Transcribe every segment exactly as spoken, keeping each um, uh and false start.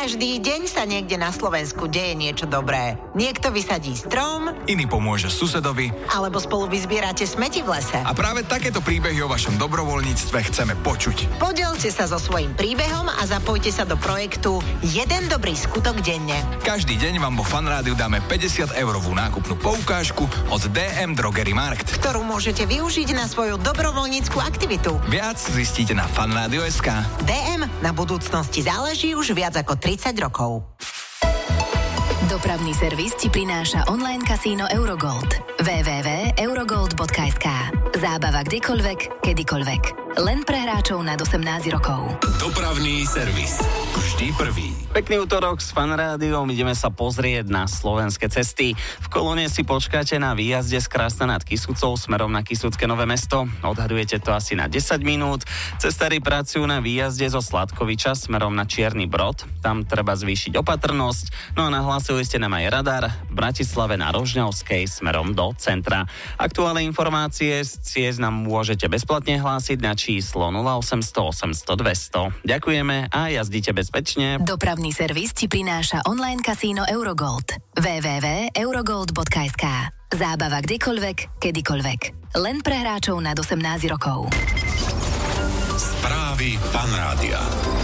Každý deň sa niekde na Slovensku deje niečo dobré. Niekto vysadí strom, iný pomôže susedovi, alebo spolu vyzbierate smeti v lese. a práve takéto príbehy o vašom dobrovoľníctve chceme počuť. Podielte sa so svojím príbehom a zapojte sa do projektu Jeden dobrý skutok denne. Každý deň vám vo Fan Rádiu dáme päťdesiat eurovú nákupnú poukážku od dé em Drogery Markt, ktorú môžete využiť na svoju dobrovoľnícku aktivitu. Viac zistíte na fanradio bodka es ká. dé em na budúcnosti záleží už viac ako tridsať rokov. Dopravný servis ti prináša online kasíno Eurogold. w w w bodka eurogold bodka es ká. Zábava kdekoľvek, kedykoľvek. Len pre hráčov nad osemnásť rokov. Dopravný servis. Vždy prvý. Pekný útorok s Fan Rádiom, ideme sa pozrieť na slovenské cesty. V kolóne si počkáte na výjazde z Krásna nad Kysucou smerom na Kysucké Nové Mesto. Odhadujete to asi na desať minút. Cestári pracujú na výjazde zo Sladkoviča smerom na Čierny Brod. Tam treba zvýšiť opatrnosť. No a nahlásili ste nám aj radar v Bratislave na Rožňavskej smerom do centra. Aktuálne informácie z ciest nám môžete bezplatne hlásiť na číslo nula osemsto osemsto dvesto. Ďakujeme a jazdite bezpečne. Dopravný servis ti prináša online kasíno Eurogold. w w w bodka eurogold bodka es ká. Zábava kdekoľvek, kedykoľvek. Len pre hráčov nad osemnásť rokov. Správy Fan Rádia.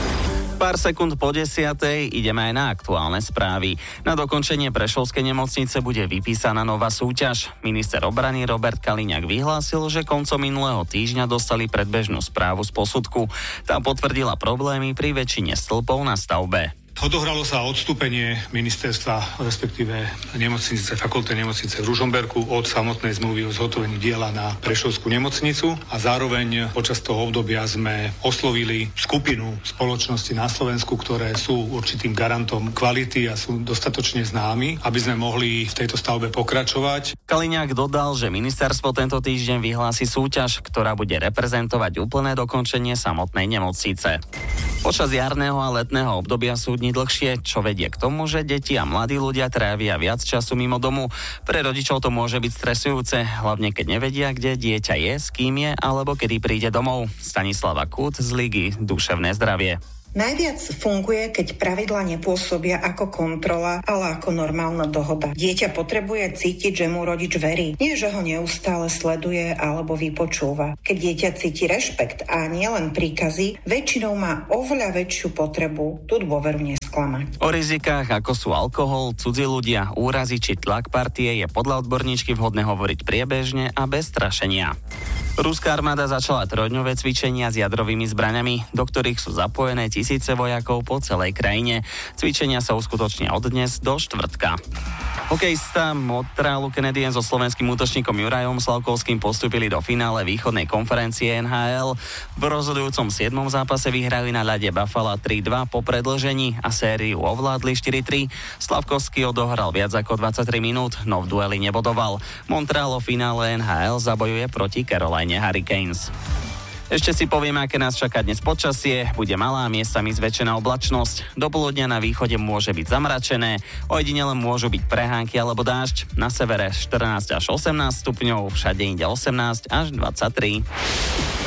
Pár sekúnd po desiatej ideme aj na aktuálne správy. Na dokončenie Prešovskej nemocnice bude vypísaná nová súťaž. Minister obrany Robert Kaliňák vyhlásil, že koncom minulého týždňa dostali predbežnú správu z posudku. Tá potvrdila problémy pri väčšine stĺpov na stavbe. Odohralo sa odstúpenie ministerstva, respektíve nemocnice, fakultnej nemocnice v Ružomberku od samotnej zmluvy o zhotovení diela na Prešovskú nemocnicu a zároveň počas toho obdobia sme oslovili skupinu spoločností na Slovensku, ktoré sú určitým garantom kvality a sú dostatočne známi, aby sme mohli v tejto stavbe pokračovať. Kaliňák dodal, že ministerstvo tento týždeň vyhlási súťaž, ktorá bude reprezentovať úplné dokončenie samotnej nemocnice. Počas jarného a letného obdobia sú dni dlhšie, čo vedie k tomu, že deti a mladí ľudia trávia viac času mimo domu. Pre rodičov to môže byť stresujúce, hlavne keď nevedia, kde dieťa je, s kým je alebo kedy príde domov. Stanislava Kút z Ligy Duševné zdravie. Najviac funguje, keď pravidlá nepôsobia ako kontrola, ale ako normálna dohoda. Dieťa potrebuje cítiť, že mu rodič verí, nie že ho neustále sleduje alebo vypočúva. Keď dieťa cíti rešpekt a nielen príkazy, väčšinou má oveľa väčšiu potrebu tú dôveru nesklamať. O rizikách, ako sú alkohol, cudzí ľudia, úrazy či tlak partie, je podľa odborníčky vhodné hovoriť priebežne a bez strašenia. Ruská armáda začala trojdňové cvičenia s jadrovými zbraňami, do ktorých sú zapojené tisíce vojakov po celej krajine. Cvičenia sa uskutočnia od dnes do štvrtka. Hokejista Montrealu Canadiens so slovenským útočníkom Jurajom Slavkovským postúpili do finále východnej konferencie en há el. V rozhodujúcom siedmom zápase vyhrali na ľade Buffalo tri dva po predĺžení a sériu ovládli štyri tri. Slavkovský odohral viac ako dvadsaťtri minút, no v dueli nebodoval. Montreal o finále en há el zabojuje proti Caroline Hurricanes. Ešte si povieme, aké nás čaká dnes počasie. Bude malá, miestami zväčšená oblačnosť. Do poludnia na východe môže byť zamračené. Ojedinele môžu byť prehánky alebo dážď. Na severe štrnásť až osemnásť stupňov, všade inde osemnásť až dvadsaťtri.